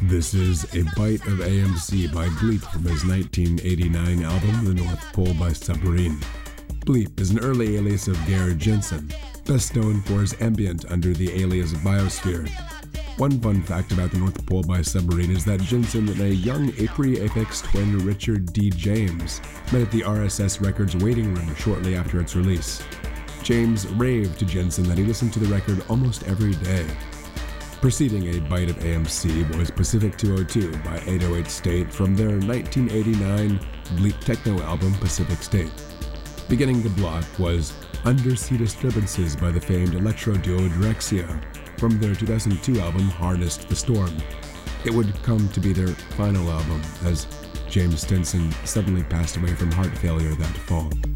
This is A Bite of AMC by Bleep from his 1989 album The North Pole by Submarine. Bleep is an early alias of Geir Jensen, best known for his ambient under the alias Biosphere. One fun fact about The North Pole by Submarine is that Jensen and a young Apri Apex twin Richard D. James met at the RSS Records waiting room shortly after its release. James raved to Jensen that he listened to the record almost every day. Preceding A Bite of AMC was Pacific 202 by 808 State from their 1989 Bleep techno album Pacific State. Beginning the block was Undersea Disturbances by the famed electro duo Drexciya from their 2002 album Harnessed the Storm. It would come to be their final album as James Stinson suddenly passed away from heart failure that fall.